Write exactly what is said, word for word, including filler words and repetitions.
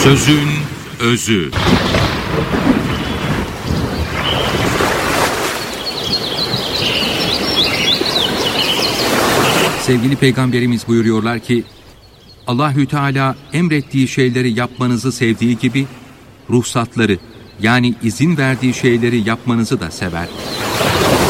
Sözün özü. Sevgili Peygamberimiz buyuruyorlar ki, Allahü Teala emrettiği şeyleri yapmanızı sevdiği gibi, ruhsatları yani izin verdiği şeyleri yapmanızı da sever.